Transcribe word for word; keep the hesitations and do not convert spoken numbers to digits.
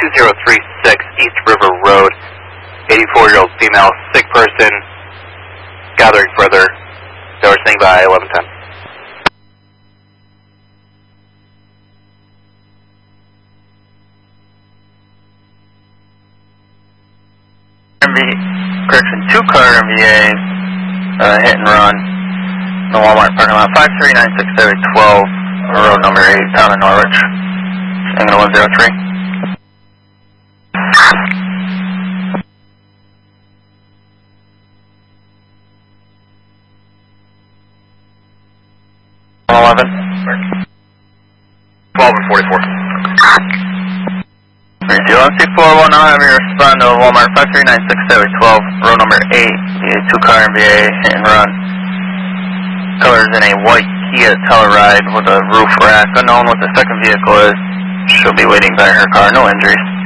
two zero three six East River Road. eighty-four-year-old female, sick person, gathering further. They were staying by eleven ten. Correction, two car M V A, uh, hit and run, in the Walmart parking lot, five three nine six twelve, road number eight, town of Norwich, angle one zero three. eleven. twelve and forty-four. Zero six four one now, having you respond to Walmart five three nine six twelve, road number eight, two car M V A, hit and run. Color is in a white Kia Telluride with a roof rack. Unknown what the second vehicle is. She'll be waiting by her car, no injuries.